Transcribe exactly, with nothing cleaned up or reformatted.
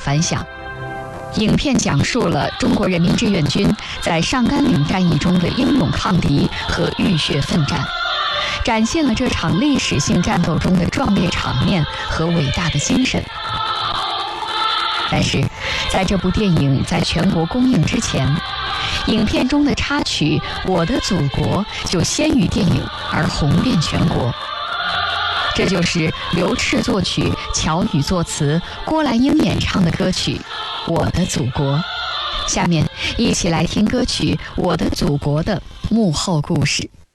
反响。影片讲述了中国人民志愿军在上甘岭战役中的英勇抗敌和浴血奋战，展现了这场历史性战斗中的壮烈场面和伟大的精神。但是，在这部电影在全国公映之前，影片中的插曲《我的祖国》就先于电影而红遍全国。这就是刘炽作曲、乔羽作词、郭兰英演唱的歌曲《我的祖国》。下面一起来听歌曲《我的祖国》的幕后故事。